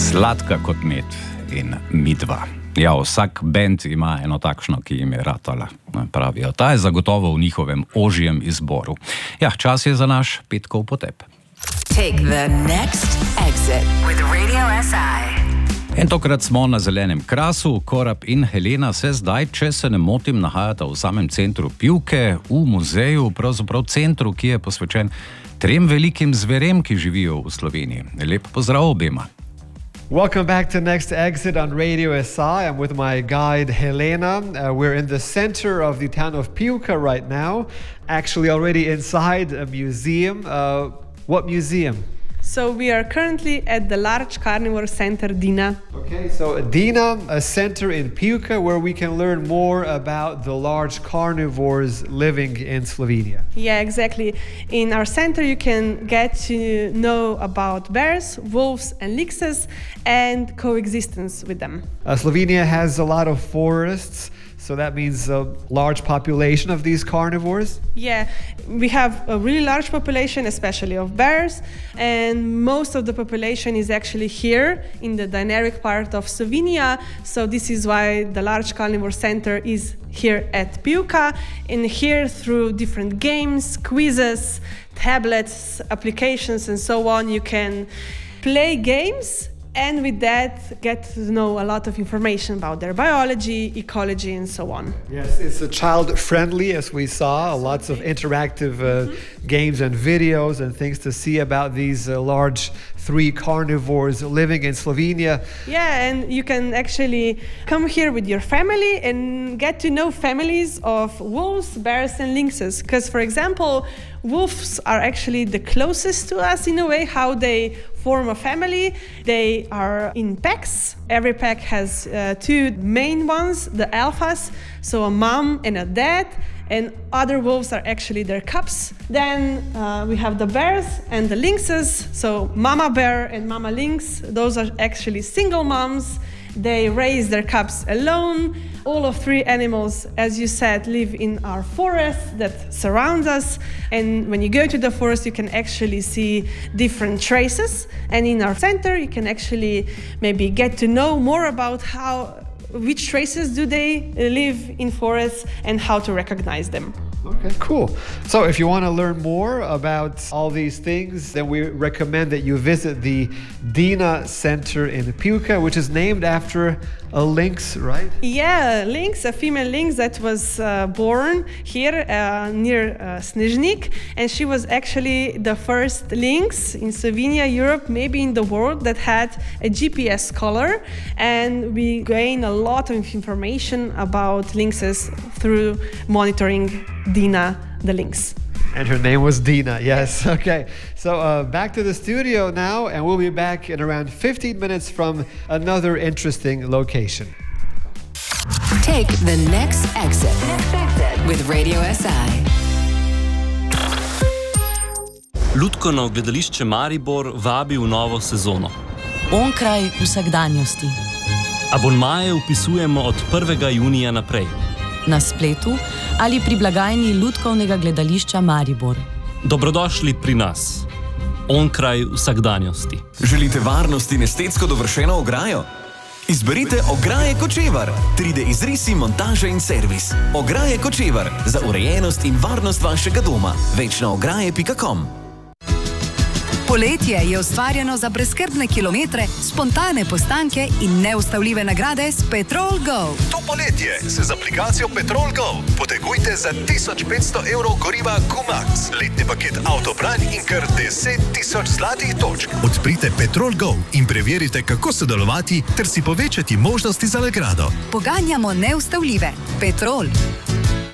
Sladka kot med in midva. Ja, vsak bend ima eno takšno, ki jim je ratala, pravijo. Ta je zagotovo v njihovem ožjem izboru. Ja, čas je za naš petkov potep. Take the next exit with Radio SI. In tokrat smo na zelenem krasu. Korab in Helena se zdaj, če se ne motim, nahajata v samem centru Pivke, v muzeju, pravzaprav centru, ki je posvečen 3 velikim zverem, ki živijo v Sloveniji. Lep pozdrav obema. Welcome back to Next Exit on Radio SI. I'm with my guide Helena. We're in the center of the town of Pivka right now, actually already inside a museum. What museum? So we are currently at the large carnivore center Dina. Okay, so Dina, a center in Pivka where we can learn more about the large carnivores living in Slovenia. Yeah, exactly. In our center you can get to know about bears, wolves and lynxes and coexistence with them. Slovenia has a lot of forests, so that means a large population of these carnivores? Yeah, we have a really large population, especially of bears, and most of the population is actually here in the Dinaric part of Slovenia, so this is why the large carnivore center is here at Pivka, and here through different games, quizzes, tablets, applications and so on, you can play games and with that get to know a lot of information about their biology, ecology and so on. Yes, it's child-friendly, as we saw, lots of interactive games and videos and things to see about these large 3 carnivores living in Slovenia. Yeah, and you can actually come here with your family and get to know families of wolves, bears and lynxes. Because, for example, wolves are actually the closest to us in a way, how they form a family. They are in packs. Every pack has 2 main ones, the alphas, so a mom and a dad, and other wolves are actually their cubs. Then we have the bears and the lynxes, so mama bear and mama lynx, those are actually single moms. They raise their cubs alone. All of 3 animals, as you said, live in our forest that surrounds us. And when you go to the forest, you can actually see different traces. And in our center, you can actually maybe get to know more about which traces do they live in forests and how to recognize them. Okay, cool. So if you want to learn more about all these things, then we recommend that you visit the Dina Center in Pivka, which is named after a lynx, right? Yeah, lynx, a female lynx that was born here near Snežnik, and she was actually the first lynx in Slovenia, Europe, maybe in the world, that had a GPS collar, and we gain a lot of information about lynxes through monitoring Dina the lynx. And her name was Dina, yes. Okay, so back to the studio now, and we'll be back in around 15 minutes from another interesting location. Take the next exit with Radio SI. Lutkovno gledališče Maribor vabi v novo sezono. Onkraj vsakdanjosti. Abonmaje vpisujemo od 1. junija naprej. Na spletu ali pri blagajni Lutkovnega gledališča Maribor. Dobrodošli pri nas. Onkraj vsakdanjosti. Želite varnost in estetsko dovršeno ograjo? Izberite Ograje Kočevar. 3D izrisi, montaža in servis. Ograje Kočevar. Za urejenost in varnost vašega doma. Več na ograje.com. Poletje je ustvarjeno za brezskrbne kilometre, spontane postanke in neustavljive nagrade s Petrol Go. To poletje se z aplikacijo Petrol Go potegujte za 1500 evrov goriva Q-Max, letni paket Autobran in kar 10.000 zlatih točk. Odprite Petrol Go in preverite, kako sodelovati ter si povečati možnosti za nagrado. Poganjamo neustavljive. Petrol.